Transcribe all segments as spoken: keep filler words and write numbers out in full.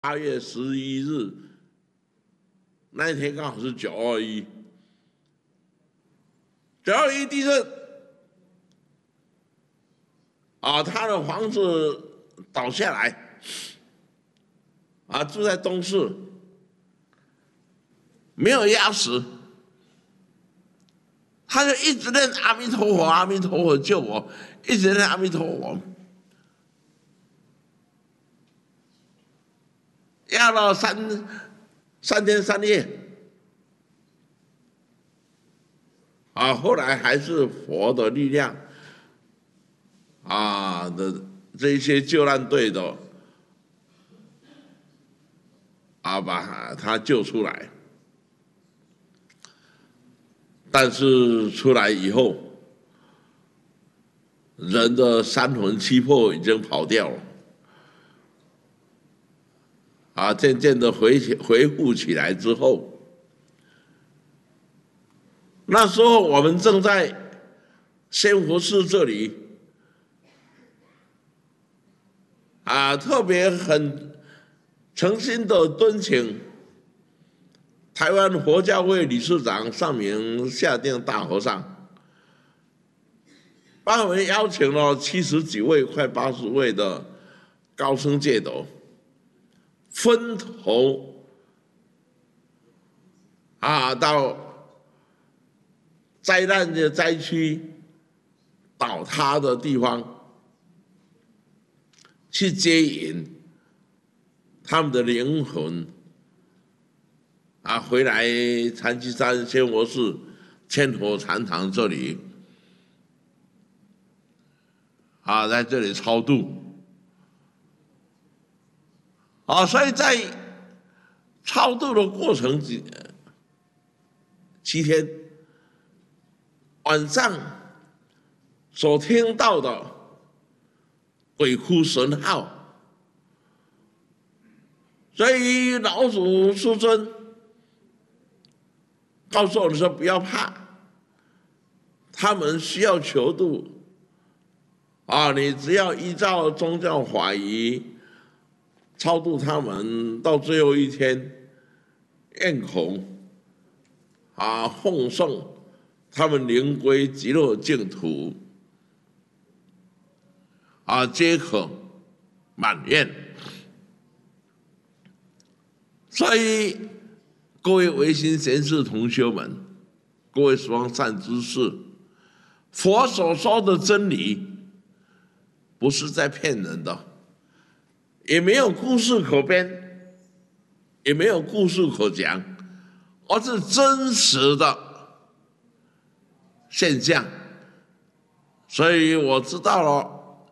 八月十一日那一天刚好是九二一，九二一地震啊，他的房子倒下来啊，住在东市，没有压死，他就一直念阿弥陀佛，阿弥陀佛救我，一直念阿弥陀佛。压了三三天三夜，啊，后来还是佛的力量，啊的这些救难队的，啊把他救出来，但是出来以后，人的三魂七魄已经跑掉了。啊，渐渐的回恢复起来之后，那时候我们正在仙佛寺这里，啊，特别很诚心的敦请台湾佛教会理事长上明下定大和尚，帮我们邀请了七十几位、快八十位的高僧戒斗。分头啊，到灾难的灾区、倒塌的地方去接引他们的灵魂啊，回来禅七山仙佛寺千佛禅堂这里啊，在这里超度。啊，所以在超度的过程几七天，晚上所听到的鬼哭神号，所以老祖师尊告诉我们说不要怕，他们需要求度啊，你只要依照宗教法仪。超度他们到最后一天，咽口啊奉送他们灵归极乐净土啊，皆可满愿。所以各位唯心贤士同修们，各位双善知识，佛所说的真理不是在骗人的。也没有故事可编，也没有故事可讲，而是真实的现象。所以我知道了，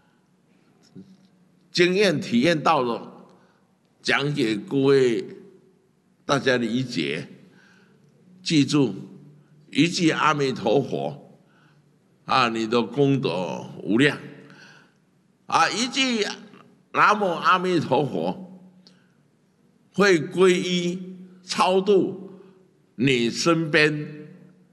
经验体验到了，讲给各位大家理解。记住一句阿弥陀佛啊，你的功德无量啊，一句南无阿弥陀佛，会皈依超度你身边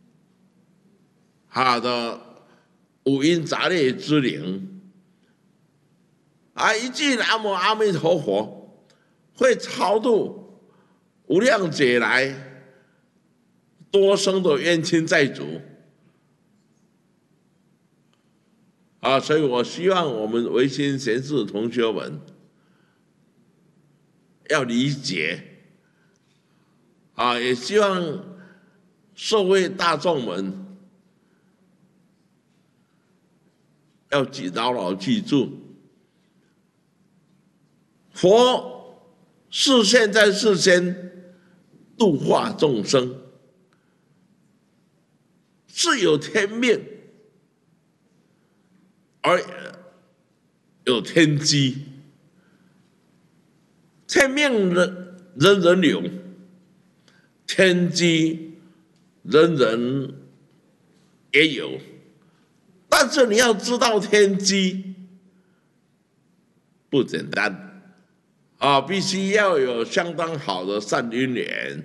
他的五阴杂类之灵啊！一句南无阿弥陀佛，会超度无量劫来多生的冤亲债主啊，所以我希望我们唯心贤士同学们要理解啊，也希望社会大众们要记牢牢记住，佛是现在世间度化众生，是有天命。而有天机，天命人人人有，天机人人也有，但是你要知道天机不简单啊，必须要有相当好的善因缘。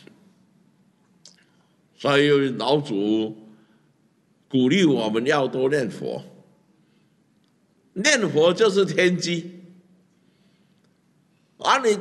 所以老祖鼓励我们要多念佛。念佛就是天机，而你